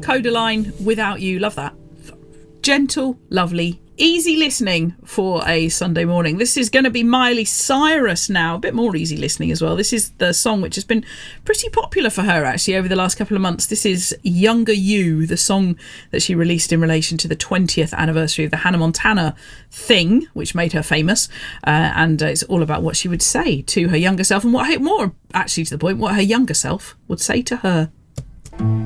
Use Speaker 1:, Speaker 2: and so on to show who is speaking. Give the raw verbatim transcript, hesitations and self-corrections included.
Speaker 1: Codaline, Without You, love that. Gentle, lovely, easy listening for a Sunday morning. This is going to be Miley Cyrus now, a bit more easy listening as well. This is the song which has been pretty popular for her actually over the last couple of months. This is Younger You, the song that she released in relation to the twentieth anniversary of the Hannah Montana thing, which made her famous, uh, and uh, it's all about what she would say to her younger self, and what more actually to the point, what her younger self would say to her.